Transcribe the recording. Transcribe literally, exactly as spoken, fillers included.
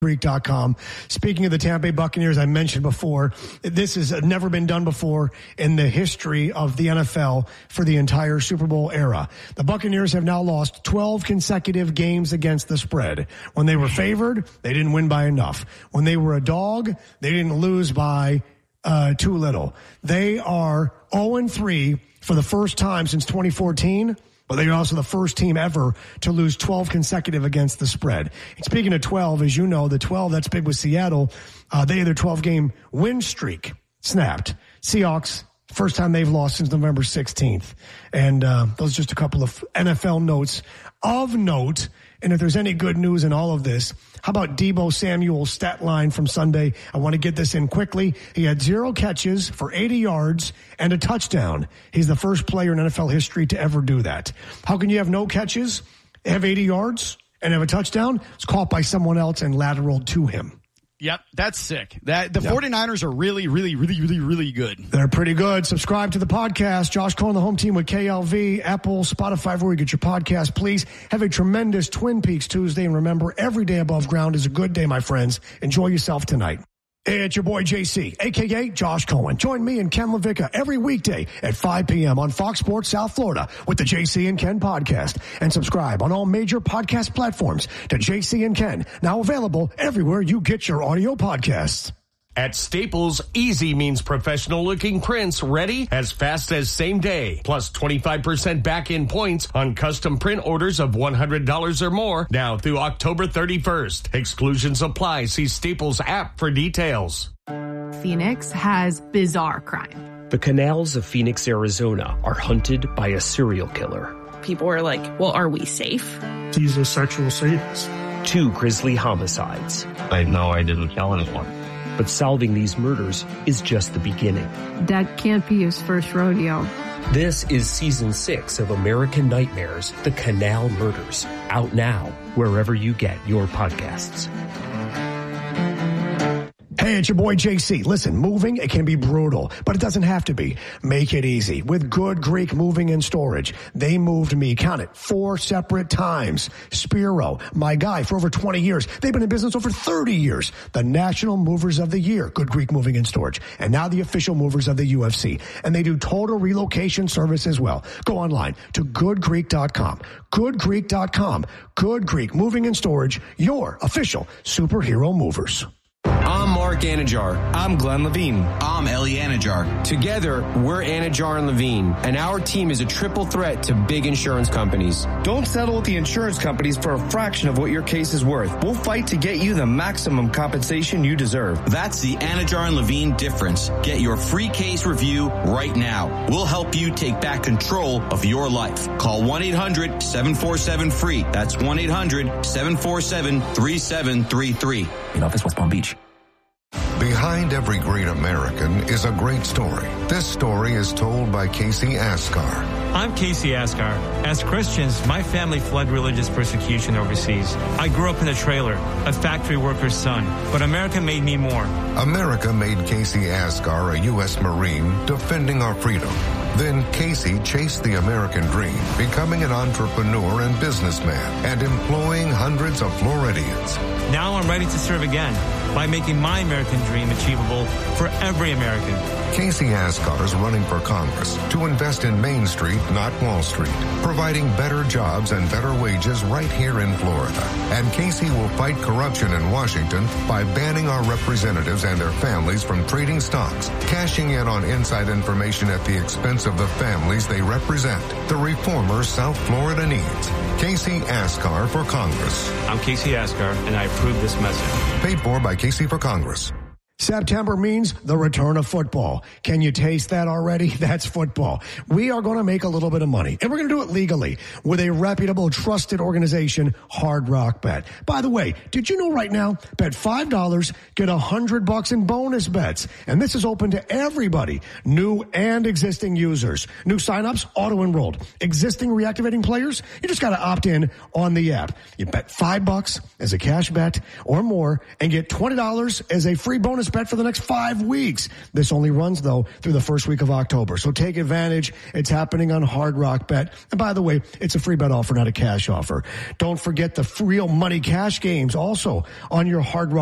Greek dot com. Speaking of the Tampa Bay Buccaneers, I mentioned before, this has never been done before in the history of the N F L for the entire Super Bowl era. The Buccaneers have now lost twelve consecutive games against the spread. When they were favored, they didn't win by enough. When they were a dog, they didn't lose by uh, too little. They are oh and three for the first time since twenty fourteen. But they're also the first team ever to lose twelve consecutive against the spread. And speaking of twelve, as you know, the twelve, that's big with Seattle. Uh, they had their twelve-game win streak snapped. Seahawks, first time they've lost since November sixteenth. And uh, those are just a couple of N F L notes of note. And if there's any good news in all of this, how about Deebo Samuel's stat line from Sunday? I want to get this in quickly. He had zero catches for eighty yards and a touchdown. He's the first player in N F L history to ever do that. How can you have no catches, have eighty yards, and have a touchdown? It's caught by someone else and lateraled to him. Yep, that's sick. That the yep. 49ers are really, really, really, really, really good. They're pretty good. Subscribe to the podcast. Josh Cohen, the home team with K L V, Apple, Spotify, where you get your podcast. Please have a tremendous Twin Peaks Tuesday. And remember, every day above ground is a good day, my friends. Enjoy yourself tonight. Hey, it's your boy J C, a k a. Josh Cohen. Join me and Ken LaVicka every weekday at five p.m. on Fox Sports South Florida with the J C and Ken podcast. And subscribe on all major podcast platforms to J C and Ken, now available everywhere you get your audio podcasts. At Staples, easy means professional-looking prints ready as fast as same day. Plus twenty-five percent back-in points on custom print orders of one hundred dollars or more now through October thirty-first. Exclusions apply. See Staples app for details. Phoenix has bizarre crime. The canals of Phoenix, Arizona are hunted by a serial killer. People were like, well, are we safe? He's a sexual sadist. Two grisly homicides. I know I didn't kill anyone. But solving these murders is just the beginning. That can't be his first rodeo. This is season six of American Nightmares, The Canal Murders. Out now, wherever you get your podcasts. Hey, it's your boy J C. Listen, moving, it can be brutal, but it doesn't have to be. Make it easy with Good Greek Moving and Storage. They moved me, count it, four separate times. Spiro, my guy for over twenty years. They've been in business over thirty years. The National Movers of the Year, Good Greek Moving and Storage. And now the official movers of the U F C. And they do total relocation service as well. Go online to good greek dot com. good greek dot com. Good Greek Moving and Storage, your official superhero movers. I'm Mark Anajar. I'm Glenn Levine. I'm Ellie Anajar. Together, we're Anajar and Levine, and our team is a triple threat to big insurance companies. Don't settle with the insurance companies for a fraction of what your case is worth. We'll fight to get you the maximum compensation you deserve. That's the Anajar and Levine difference. Get your free case review right now. We'll help you take back control of your life. Call one eight hundred seven four seven free. That's one eight hundred seven four seven three seven three three. In office, West Palm Beach. Behind every great American is a great story. This story is told by Casey Askar. I'm Casey Askar. As Christians, my family fled religious persecution overseas. I grew up in a trailer, a factory worker's son, but America made me more. America made Casey Askar a U S Marine defending our freedom. Then Casey chased the American dream, becoming an entrepreneur and businessman and employing hundreds of Floridians. Now I'm ready to serve again by making my American dream achievable for every American. Casey Askar is running for Congress to invest in Main Street, not Wall Street, providing better jobs and better wages right here in Florida. And Casey will fight corruption in Washington by banning our representatives and their families from trading stocks, cashing in on inside information at the expense of the families they represent. The reformers South Florida needs. Casey Askar for Congress. I'm Casey Askar, and I approve this message. Paid for by Casey for Congress. September means the return of football. Can you taste that already? That's football. We are going to make a little bit of money, and we're going to do it legally with a reputable, trusted organization, Hard Rock Bet. By the way, did you know right now, bet five dollars, get one hundred bucks in bonus bets. And this is open to everybody, new and existing users. New signups, auto-enrolled. Existing reactivating players, you just got to opt in on the app. You bet five bucks as a cash bet or more and get twenty dollars as a free bonus bonus bet for the next five weeks. This only runs, though, through the first week of October. So take advantage. It's happening on Hard Rock Bet. And by the way, it's a free bet offer, not a cash offer. Don't forget the real money cash games also on your Hard Rock